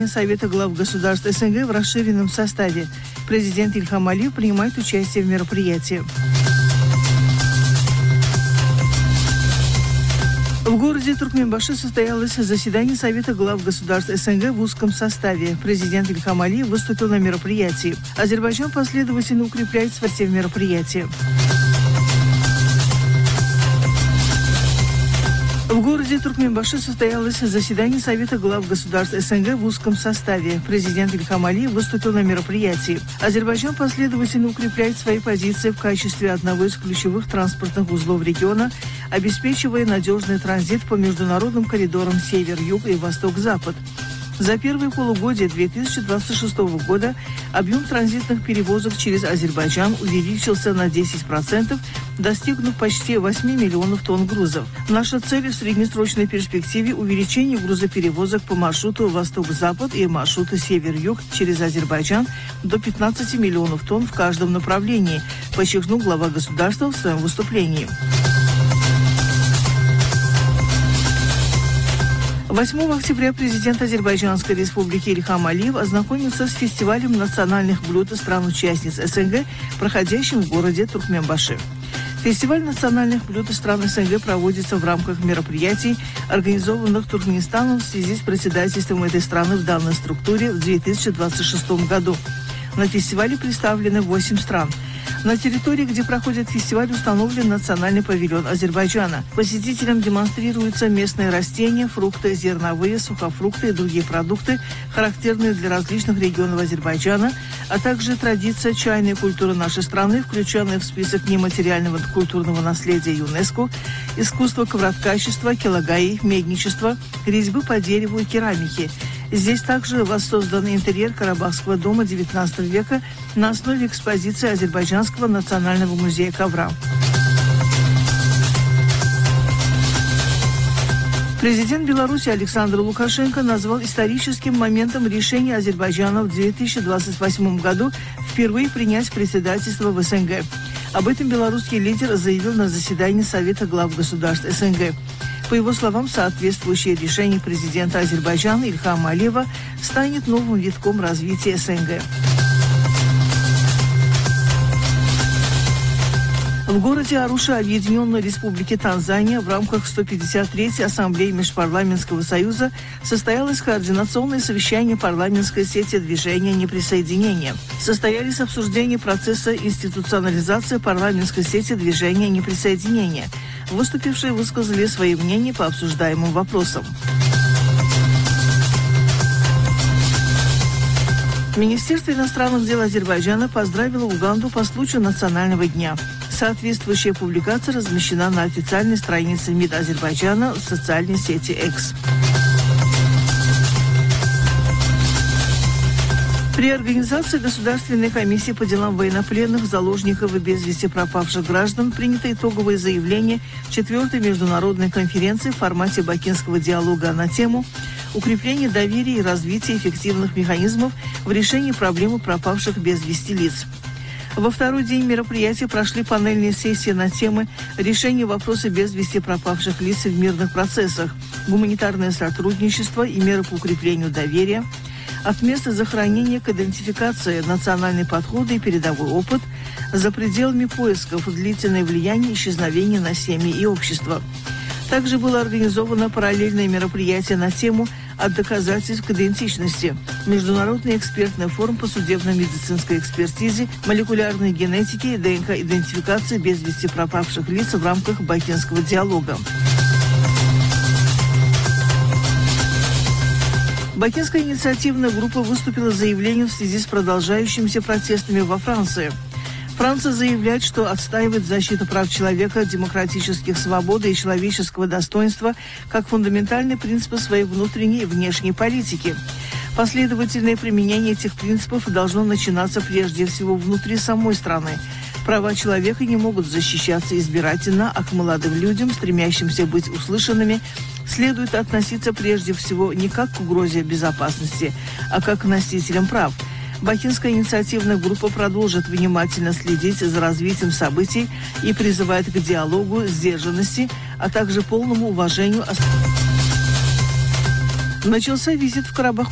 Совета глав государств СНГ в расширенном составе. Президент Ильхам Алиев принимает участие в мероприятии. В городе Туркменбаши состоялось заседание Совета глав государств СНГ в узком составе. Президент Ильхам Алиев выступил на мероприятии. Азербайджан последовательно укрепляет связь в мероприятии. В городе Туркменбаши состоялось заседание Совета глав государств СНГ в узком составе. Президент Ильхам Алиев выступил на мероприятии. Азербайджан последовательно укрепляет свои позиции в качестве одного из ключевых транспортных узлов региона, обеспечивая надежный транзит по международным коридорам север-юг и восток-запад. За первые полугодие 2026 года объем транзитных перевозок через Азербайджан увеличился на 10%, достигнув почти 8 миллионов тонн грузов. Наша цель в среднесрочной перспективе – увеличение грузоперевозок по маршруту восток-запад и маршруту север-юг через Азербайджан до 15 миллионов тонн в каждом направлении, подчеркнул глава государства в своем выступлении. 8 октября президент Азербайджанской республики Ильхам Алиев ознакомился с фестивалем национальных блюд стран-участниц СНГ, проходящим в городе Туркменбаши. Фестиваль национальных блюд стран СНГ проводится в рамках мероприятий, организованных Туркменистаном в связи с председательством этой страны в данной структуре в 2026 году. На фестивале представлены 8 стран. На территории, где проходит фестиваль, установлен национальный павильон Азербайджана. Посетителям демонстрируются местные растения, фрукты, зерновые, сухофрукты и другие продукты, характерные для различных регионов Азербайджана, а также традиция чайной культуры нашей страны, включенная в список нематериального культурного наследия ЮНЕСКО, искусство ковроткачества, килагаи, медничества, резьбы по дереву и керамики. Здесь также воссоздан интерьер Карабахского дома XIX века на основе экспозиции Азербайджанского национального музея ковра. Президент Беларуси Александр Лукашенко назвал историческим моментом решения Азербайджана в 2028 году впервые принять председательство в СНГ. Об этом белорусский лидер заявил на заседании Совета глав государств СНГ. По его словам, соответствующее решение президента Азербайджана Ильхама Алиева станет новым витком развития СНГ. В городе Аруша Объединенной Республики Танзания в рамках 153-й Ассамблеи Межпарламентского союза состоялось координационное совещание парламентской сети движения неприсоединения. Состоялись обсуждения процесса институционализации парламентской сети движения неприсоединения. Выступившие высказали свои мнения по обсуждаемым вопросам. Министерство иностранных дел Азербайджана поздравило Уганду по случаю Национального дня. Соответствующая публикация размещена на официальной странице МИД Азербайджана в социальной сети X. При организации Государственной комиссии по делам военнопленных, заложников и без вести пропавших граждан принято итоговое заявление 4-й международной конференции в формате бакинского диалога на тему «Укрепление доверия и развитие эффективных механизмов в решении проблемы пропавших без вести лиц». Во второй день мероприятия прошли панельные сессии на темы решения вопроса без вести пропавших лиц в мирных процессах, гуманитарное сотрудничество и меры по укреплению доверия, от места захоронения к идентификации, национальные подходы и передовой опыт, за пределами поисков, длительное влияние исчезновения на семьи и общество. Также было организовано параллельное мероприятие на тему «От доказательств к идентичности», Международный экспертный форум по судебно-медицинской экспертизе, молекулярной генетике и ДНК-идентификации без вести пропавших лиц в рамках бакинского диалога. Бакинская инициативная группа выступила с заявлением в связи с продолжающимися протестами во Франции. Франция заявляет, что отстаивает защиту прав человека, демократических свобод и человеческого достоинства как фундаментальные принципы своей внутренней и внешней политики. Последовательное применение этих принципов должно начинаться прежде всего внутри самой страны. Права человека не могут защищаться избирательно, а к молодым людям, стремящимся быть услышанными, следует относиться прежде всего не как к угрозе безопасности, а как к носителям прав. Бакинская инициативная группа продолжит внимательно следить за развитием событий и призывает к диалогу, сдержанности, а также полному уважению. Начался визит в Карабах.